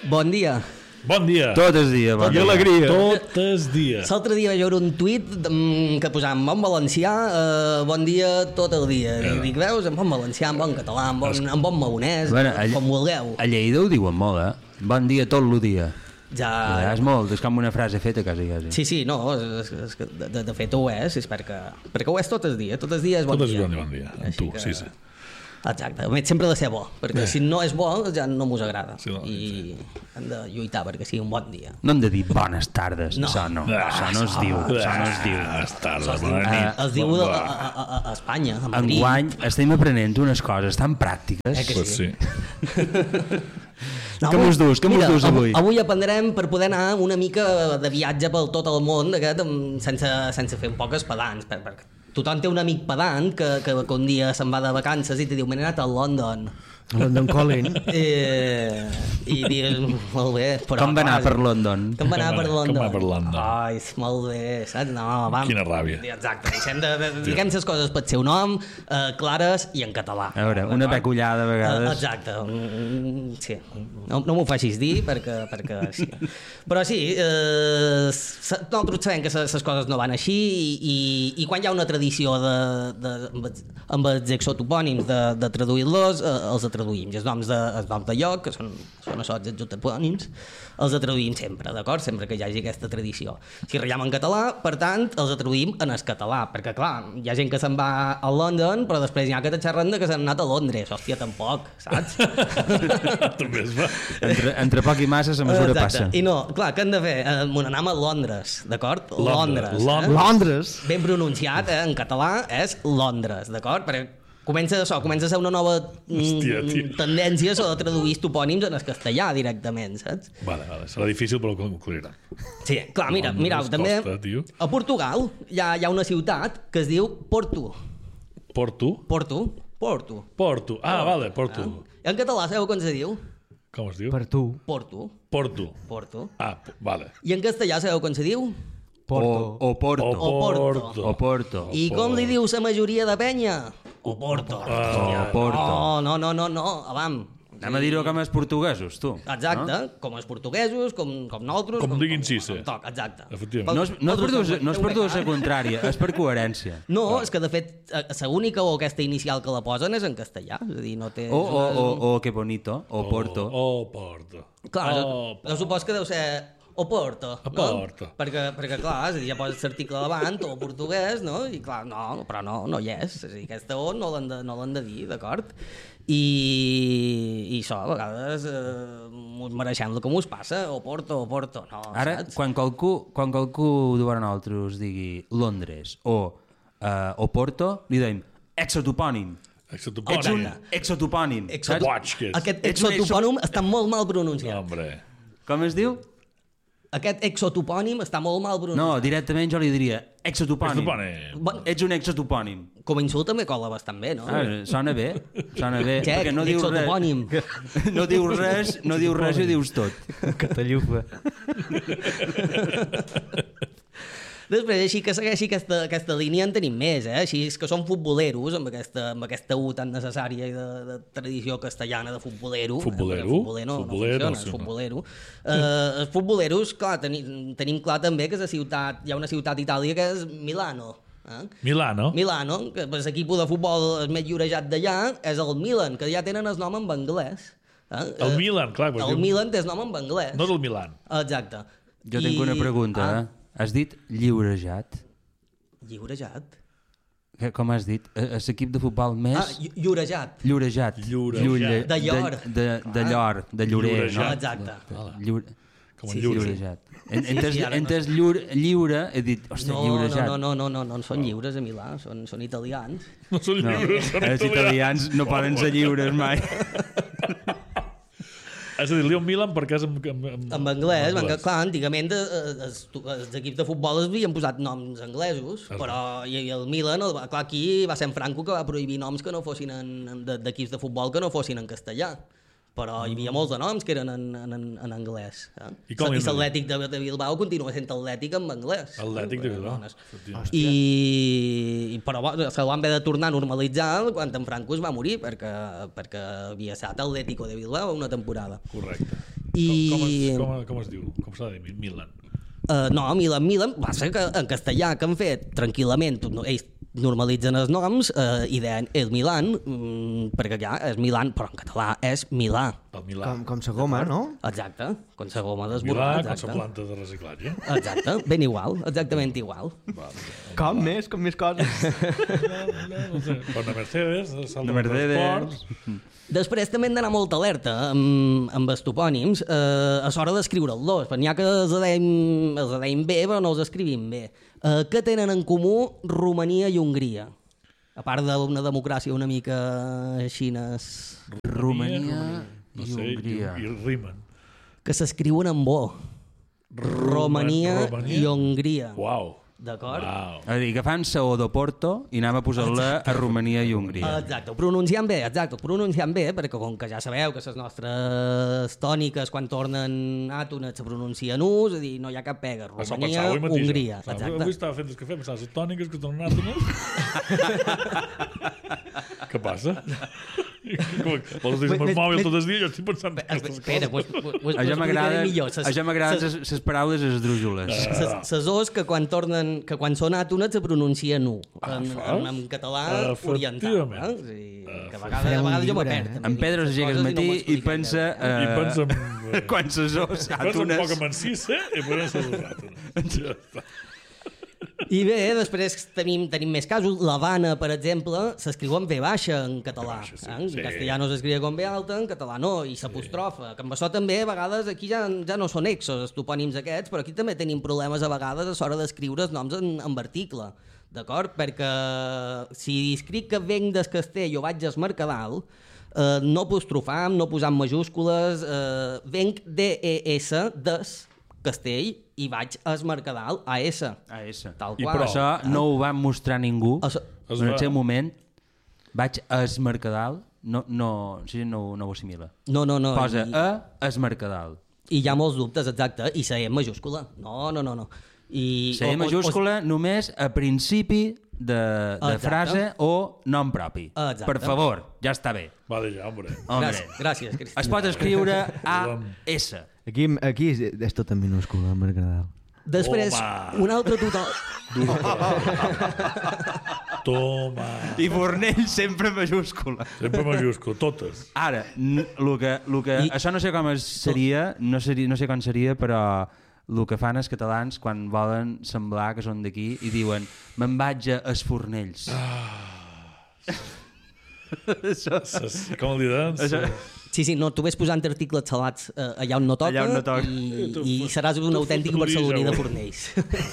Bon dia. Bon dia. Tot el dia, bon dia. Alegria. Tot el dia. L'altre dia vaig veure un tuit que posava en bon valencià, bon dia tot el dia. I dic, veus, en bon valencià, en bon català, en bon maonès, com vulgueu. A Lleida ho diuen molt, eh? Bon dia tot el dia. Ja... És molt, és com una frase feta, quasi. Sí, no, és que de fet ho és perquè ho és tot el dia és bon dia. Tot és bon dia, amb tu, sí. Exacte, a més sempre ha de ser bo, perquè si no és bo ja no mos agrada, sí, i hem de lluitar perquè sigui un bon dia. No hem de dir bones tardes, això no es diu. Bones tardes, bona nit. Es diu a Espanya, a Madrid. Enguany estem aprenent unes coses tan pràctiques. Pues sí. Què mos dus avui? Avui aprendrem per poder anar una mica de viatge pel tot el món sense fer un poc espadants, perquè tothom té un amic pedant que un dia se'n va de vacances i te diu, m'he anat a London. London Calling. I dius, molt bé, però... Com va anar per London? Com va anar per London? London? Ai, molt bé, saps? No, vam... Quina ràbia. Exacte, diguem les coses pel seu nom, clares i en català. A veure, una pecullada a vegades. Exacte, sí. No m'ho facis dir perquè sí. Però sí, nosaltres sabem que les coses no van així i quan hi ha una tradició amb els exotopònims de traduir-los, els traduïm. Els noms de lloc, que són els exotopònims, els traduïm sempre, d'acord? Sempre que hi hagi aquesta tradició. Si ratllem en català, per tant, els traduïm en el català, perquè, clar, hi ha gent que se'n va a London, però després hi ha que te xerren que s'han anat a Londres. Hòstia, tampoc, saps? També es va. Entre poc i massa la mesura passa. I no, clar, què hem de fer? Anem a Londres, d'acord? Londres. Ben pronunciat, en català, és Londres, d'acord? Perquè comença a ser una nova tendència de traduir topònims en el castellà directament, saps? Vale, serà difícil però ho concluiran. Sí, clar, mira, també a Portugal hi ha una ciutat que es diu Porto. Porto? Porto, vale, Porto. En català sabeu com se diu? Com es diu? Per tu. Porto. Vale. I en castellà sabeu com se diu? Porto. I com li diu la majoria de penya? Porto. No, avam. Anem a dir-ho com els portuguesos, tu. Exacte, com els portuguesos, com nosaltres... Com diguin Cisse. Exacte. No és per dur la contrària, és per coherència. No, és que de fet l'única o aquesta inicial que la posen és en castellà, és a dir, no té... que bonito, o Porto. Clar, jo supos que deu ser... O Porto, no? Perquè clar, és a dir, ja poses l'article davant, o portuguès, no? I clar, però no hi és. És a dir, aquesta O no l'han de dir, d'acord? I això, a vegades us mereixem el que us passa, o Porto, no, ara, saps? Quan qualcú davant nosaltres digui Londres o Porto, li dèiem exotopònim. Ets un exotopònim. Aquest exotopònim està molt mal pronunciat. Com es diu? Aquest exotopònim està molt mal pronunciat. No, directament jo li diria exotopònim. Ets un exotopònim. Com a insult també cola bastant bé, no? Sona bé. Perquè no dius exotopònim. No dius res i ho dius tot. Catallufa. Després, així que segueixi aquesta línia en tenim més, Així és que són futboleros, amb aquesta U tan necessària i de tradició castellana de futbolero. Els futboleros, clar, tenim clar també que hi ha una ciutat a Itàlia que és Milano. Milano, que l'equip de futbol més llorejat d'allà és el Milan, que ja tenen el nom en anglès. El Milan, clar. El Milan té el nom en anglès. No és el Milan. Exacte. Jo tinc una pregunta, Has dit lliurejat? Lliurejat? Com has dit? L'equip de futbol més... Llorejat. Llorejat. De llor. De llor, de llorer. Exacte. Com el lliurejat. Entes lliure, he dit, ostres, lliurejat. No són lliures a Milà, són italians. No són lliures, són italians. Els italians no poden ser lliures mai. És a dir, li un Milan perquè és en anglès, perquè clar, antigament els equips de futbol es havien posat noms anglesos, però i el Milan, clar, aquí va ser en Franco que va prohibir noms que no fossin d'equips de futbol que no fossin en castellà. però hi havia molts de noms que eren en anglès. I l'Atlètic de Bilbao continua sent Atlètic en anglès. Atlètic de Bilbao. Però se van haver de tornar a normalitzar quan en Franco es va morir, perquè havia estat Atlético de Bilbao una temporada. Correcte. Com es diu? Com s'ha de dir? Milan. No, Milan, va ser que en castellà que han fet tranquil·lament, ells normalitzen els noms i deien el Milan, perquè ja és Milan, però en català és Milà. El Milà. Com sa goma, no? Exacte, com sa goma Milà, d'esborrar. com sa planta de reciclatge. Exacte, ben igual, exactament igual. Com més coses. No sé, com de Mercedes, De Mercedes. Després també hem d'anar molt alerta amb els topònims a l'hora d'escriure'ls, perquè n'hi ha que els deim bé però no els escrivim bé. Què tenen en comú Romania i Hongria? A part d'una democràcia una mica xines... Romania no i sé, Hongria. I rimen. Que s'escriuen amb O. Romania i Hongria. Uau. D'acord? Wow. És a dir, que fan saó d'Oporto i anem a posar-la a Romania i Hongria. Exacte, ho pronunciant bé, perquè com que ja sabeu que les nostres tòniques quan tornen àtones se pronuncien U, és a dir, no hi ha cap pega. Romania, Hongria. Exacte. Avui estava fent el cafè, pensava, les tòniques que tornen àtones. Què passa? Vols dir el mòbil tot el dia? Jo estic pensant aquestes Espera, coses. A ja m'agraden les paraules esdrújoles. Les O's que quan són àtones se pronuncien U, en català oriental. Que a vegades jo m'aperd. En Pedro s'aixeca al matí i pensa... I pensa en... Quan ses O's Pensa un àtones... poc en Mancissa i pensa en les àtones. Ja està. I bé, després tenim més casos. L'Havana, per exemple, s'escriu amb V baixa en català. En castellà no s'escriu com V alta, en català no, i s'apostrofa. Que amb això també, a vegades, aquí ja no són exos els topònims aquests, però aquí també tenim problemes a vegades a l'hora d'escriure els noms en article. D'acord? Perquè si escric que venc del castell o vaig al Mercadal, no apostrofam, no posant majúscules, venc D-E-S, des Castell, i vaig al Mercadal a S. Tal I qual. per això no ho van mostrar ningú. En el seu moment vaig a es Mercadal, no ho assimila. No. Posa a es Mercadal. I hi ha molts dubtes, exacte, i la E majúscula. No. La E majúscula només a principi de frase o nom propi. Exacte. Per favor, ja està bé. Va deixar, hombre. Gràcies, Cristina. Es pot escriure A-S. Aquí és tot en minúscula, Mercadal. Després, un altre total... Toma. I Fornell sempre majúscula. Sempre majúscula, totes. Ara, això no sé com seria, no sé com seria, però el que fan els catalans quan volen semblar que són d'aquí i diuen me'n vaig a es Fornells. Com el diran? Sí, no, tu ves posant articles salats allà on no toca, i seràs un autèntic barceloní de Fornells.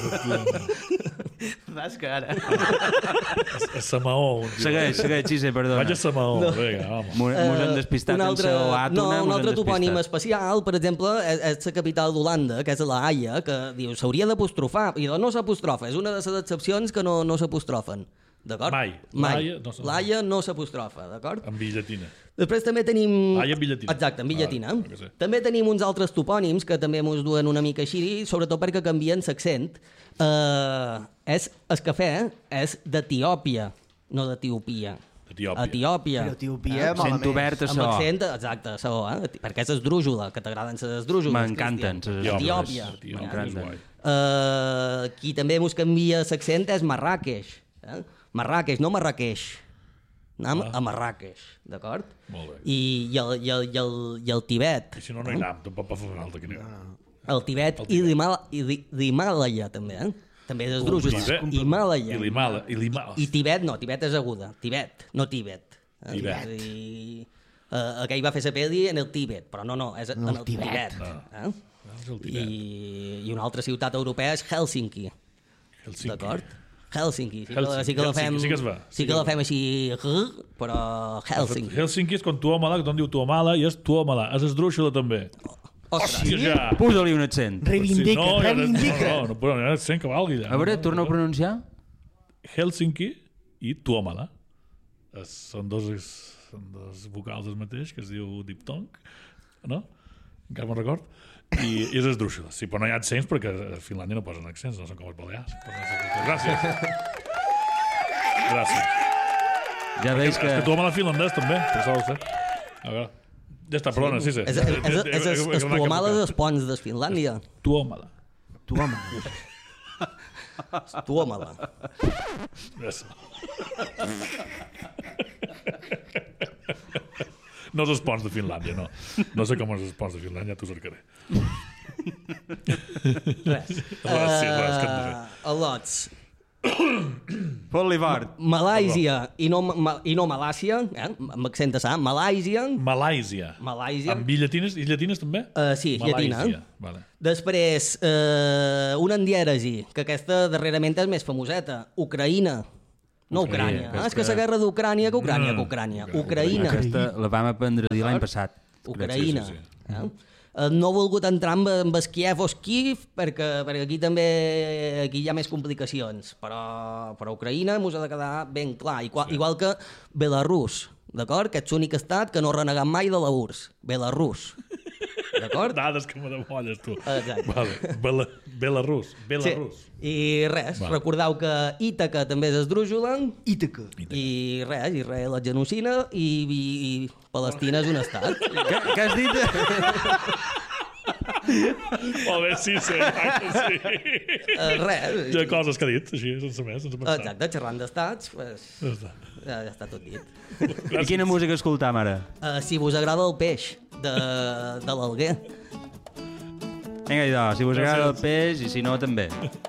Vas que ara... A Samaó. Segueix, Xise, perdona. Vaig a Samaó, vinga, home. Mos han despistat en seu àtona. Un altre topònim especial, per exemple, és la capital d'Holanda, que és la Haia, que diu, s'hauria d'apostrofar, i no s'apostrofa, és una de les excepcions que no s'apostrofen. D'acord? Mai. L'Haia no s'apostrofa, d'acord? En billatina. Després també tenim... Haia en billatina. Exacte, en billatina. També tenim uns altres topònims que també ens duen una mica així, sobretot perquè canvien l'accent. El cafè és d'Etiòpia, no d'Etiòpia. Etiòpia. Però Etiòpia, Sent obert a amb so. accent, exacte, a so, perquè és esdrújula, que t'agraden les esdrújules. M'encanten les Etiòpia. Etiòpia. Qui també ens canvia l'accent és Marràqueix. Marràqueix, no Marràqueix. Anem a Marràqueix, d'acord? Molt bé. I el Tibet. I si no hi anem, tampoc pot fer falta que anem. El Tibet i l'Himàlaia, també, També és esdrújula. Himàlaia. I l'Himàlaia. I Tibet no, Tibet és aguda. Tibet, no Tibet. Tibet. Aquell va fer la peli en el Tibet, però no, és en el Tibet. I una altra ciutat europea és Hèlsinki. D'acord? Hèlsinki. Sí que la fem així, però Hèlsinki. Hèlsinki és com Tuomala, que tothom diu Tuomala, i és Tuomala. És esdrúixula també. Ostres. Posa-li un accent. Reivindica. No, però no hi ha accent que valgui. A veure, torna a pronunciar. Hèlsinki i Tuomala. Són dos vocals el mateix, que es diu diptong, no? Encara me'n record. I és esdrúixula. Sí, però no hi ha accents perquè a Finlàndia no posen accents, no són com els balears. Gràcies. Ja veus que... És que Tuomala finlandès també, per això ho sé. A veure. Ja està, perdona, sí. És Tuomala dels ponts de Finlàndia. Tuomala. Tuomala. No és els ponts de Finlàndia, no. No sé com és els ponts de Finlàndia, t'ho cercaré. Res, que et diré. Al·lots. Fot-li-fort. Malàisia i no Malàcia, amb accent a sa, Malàisia. Malàisia. Amb i llatines també? Sí, llatina. Vale. Després, una dièresi, que aquesta darrerament és més famoseta, Ucraïna. No Ucrània. És que la guerra d'Ucrània que Ucrània. Ucraïna. Aquesta la vam aprendre a dir l'any passat. Ucraïna. Sí. No he volgut entrar amb el Kiev o Kiev perquè aquí també hi ha més complicacions, però Ucraïna ens ha de quedar ben clar, igual que Belarus, d'acord? Que ets l'únic estat que no ha renegat mai de la URSS. Belarus. D'acord? Dades que me demolles, tu. Exacte. Vale. Belarus. Sí. I res, recordeu que Ítaca també és esdrújula. Ítaca. I res, Israel és genocida i Palestina és un estat. Què has dit? Molt bé, sí. Res. Hi ha coses que ha dit, així, sense pensar. Exacte, xerrant d'estats, pues, Ja ja està tot dit. I quina música escoltam ara? Si vos agrada el peix de l'Alguer. Vinga, idò, si us agrada el peix i si no, també.